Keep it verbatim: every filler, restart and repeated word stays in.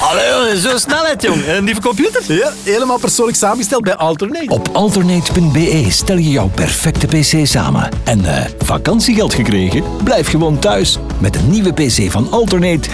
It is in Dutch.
Allee, zo snelheid, jong. Een nieuwe computer? Ja, helemaal persoonlijk samengesteld bij Alternate. Op alternate punt b e stel je jouw perfecte pc samen. En uh, vakantiegeld gekregen? Blijf gewoon thuis. Met een nieuwe pc van Alternate